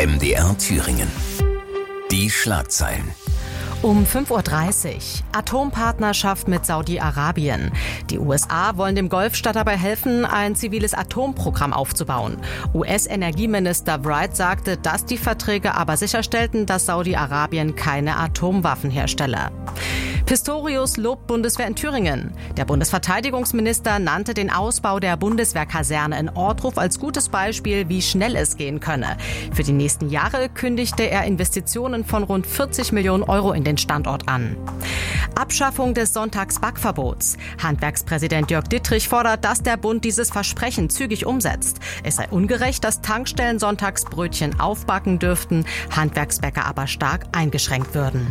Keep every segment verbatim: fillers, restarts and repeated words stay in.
M D R Thüringen. Die Schlagzeilen. Um fünf Uhr dreißig. Atompartnerschaft mit Saudi-Arabien. Die U S A wollen dem Golfstaat dabei helfen, ein ziviles Atomprogramm aufzubauen. U S-Energieminister Wright sagte, dass die Verträge aber sicherstellten, dass Saudi-Arabien keine Atomwaffen herstelle. Pistorius lobt Bundeswehr in Thüringen. Der Bundesverteidigungsminister nannte den Ausbau der Bundeswehrkaserne in Ortruf als gutes Beispiel, wie schnell es gehen könne. Für die nächsten Jahre kündigte er Investitionen von rund vierzig Millionen Euro in den Standort an. Abschaffung des Sonntagsbackverbots. Handwerkspräsident Jörg Dittrich fordert, dass der Bund dieses Versprechen zügig umsetzt. Es sei ungerecht, dass Tankstellen Sonntagsbrötchen aufbacken dürften, Handwerksbäcker aber stark eingeschränkt würden.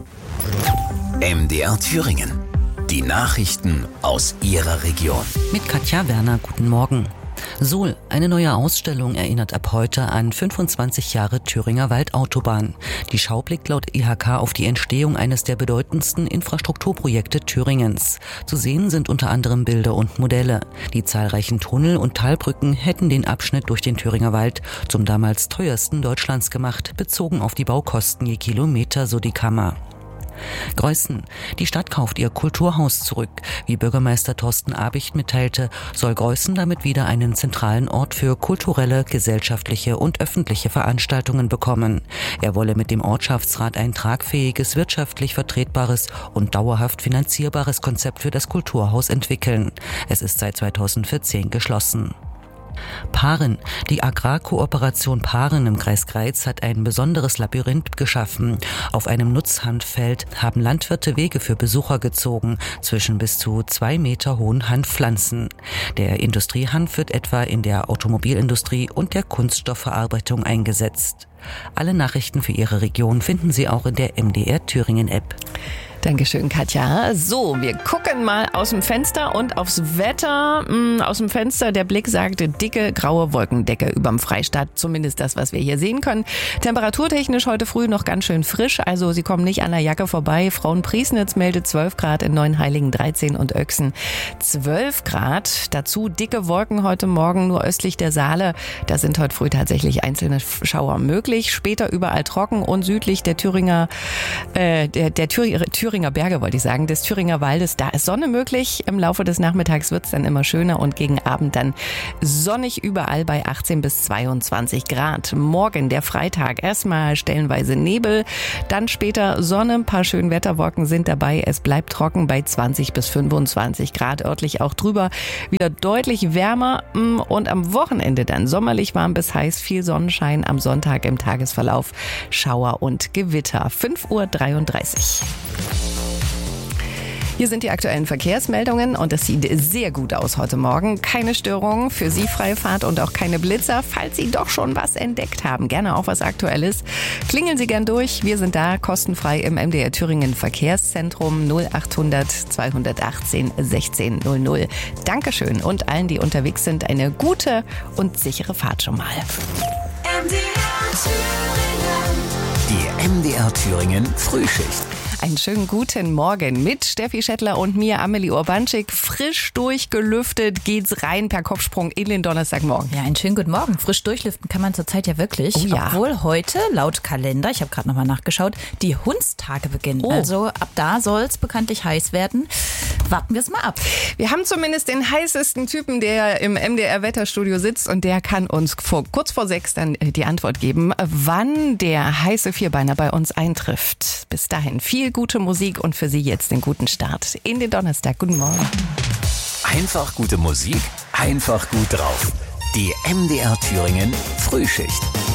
M D R Thüringen. Die Nachrichten aus Ihrer Region. Mit Katja Werner, guten Morgen. Suhl, eine neue Ausstellung erinnert ab heute an fünfundzwanzig Jahre Thüringer Waldautobahn. Die Schau blickt laut I H K auf die Entstehung eines der bedeutendsten Infrastrukturprojekte Thüringens. Zu sehen sind unter anderem Bilder und Modelle. Die zahlreichen Tunnel und Talbrücken hätten den Abschnitt durch den Thüringer Wald zum damals teuersten Deutschlands gemacht, bezogen auf die Baukosten je Kilometer, so die Kammer. Greußen. Die Stadt kauft ihr Kulturhaus zurück. Wie Bürgermeister Thorsten Abicht mitteilte, soll Greußen damit wieder einen zentralen Ort für kulturelle, gesellschaftliche und öffentliche Veranstaltungen bekommen. Er wolle mit dem Ortschaftsrat ein tragfähiges, wirtschaftlich vertretbares und dauerhaft finanzierbares Konzept für das Kulturhaus entwickeln. Es ist seit zweitausendvierzehn geschlossen. Paaren. Die Agrarkooperation Paaren im Kreis Greiz hat ein besonderes Labyrinth geschaffen. Auf einem Nutzhanffeld haben Landwirte Wege für Besucher gezogen, zwischen bis zu zwei Meter hohen Hanfpflanzen. Der Industriehanf wird etwa in der Automobilindustrie und der Kunststoffverarbeitung eingesetzt. Alle Nachrichten für Ihre Region finden Sie auch in der M D R Thüringen App. Dankeschön, Katja. So, wir gucken mal aus dem Fenster und aufs Wetter. Aus dem Fenster, der Blick sagte, dicke, graue Wolkendecke überm Freistaat. Zumindest das, was wir hier sehen können. Temperaturtechnisch heute früh noch ganz schön frisch. Also Sie kommen nicht an der Jacke vorbei. Frauenpriesnitz meldet zwölf Grad, in Neuenheiligen dreizehn und Öchsen zwölf Grad. Dazu dicke Wolken heute Morgen nur östlich der Saale. Da sind heute früh tatsächlich einzelne Schauer möglich. Später überall trocken und südlich der Thüringer, äh, der, der Thüringer, Thüringer Berge, wollte ich sagen, des Thüringer Waldes. Da ist Sonne möglich. Im Laufe des Nachmittags wird es dann immer schöner und gegen Abend dann sonnig überall bei achtzehn bis zweiundzwanzig Grad. Morgen, der Freitag, erstmal stellenweise Nebel, dann später Sonne, ein paar schöne Wetterwolken sind dabei. Es bleibt trocken bei zwanzig bis fünfundzwanzig Grad, örtlich auch drüber. Wieder deutlich wärmer und am Wochenende dann sommerlich warm bis heiß, viel Sonnenschein, am Sonntag im Tagesverlauf Schauer und Gewitter. fünf Uhr dreiunddreißig. Hier sind die aktuellen Verkehrsmeldungen und es sieht sehr gut aus heute Morgen. Keine Störungen, für Sie freie Fahrt und auch keine Blitzer. Falls Sie doch schon was entdeckt haben, gerne auch was Aktuelles, klingeln Sie gern durch. Wir sind da kostenfrei im M D R Thüringen Verkehrszentrum null achthundert zweihundertachtzehn sechzehn null null. Dankeschön und allen, die unterwegs sind, eine gute und sichere Fahrt schon mal. M D R Thüringen. Die M D R Thüringen Frühschicht. Einen schönen guten Morgen mit Steffi Schettler und mir, Amelie Urbanschik. Frisch durchgelüftet geht's rein per Kopfsprung in den Donnerstagmorgen. Ja, einen schönen guten Morgen. Frisch durchlüften kann man zurzeit ja wirklich. Oh ja. Obwohl heute, laut Kalender, ich habe gerade nochmal nachgeschaut, die Hundstage beginnen. Oh. Also ab da soll's bekanntlich heiß werden. Warten wir es mal ab. Wir haben zumindest den heißesten Typen, der im M D R-Wetterstudio sitzt und der kann uns vor, kurz vor sechs dann die Antwort geben, wann der heiße Vierbeiner bei uns eintrifft. Bis dahin viel gute Musik und für Sie jetzt den guten Start in den Donnerstag. Guten Morgen. Einfach gute Musik, einfach gut drauf. Die M D R Thüringen Frühschicht.